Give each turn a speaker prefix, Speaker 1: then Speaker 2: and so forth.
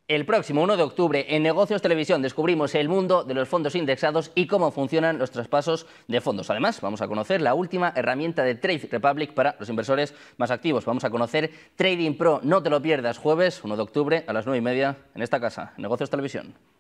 Speaker 1: El próximo 1 de octubre en Negocios Televisión descubrimos el mundo de los fondos indexados y cómo funcionan los traspasos de fondos. Además, vamos a conocer la última herramienta de Trade Republic para los inversores más activos. Vamos a conocer Trading Pro. No te lo pierdas, jueves 1 de octubre a las 9:30 en esta casa, Negocios Televisión.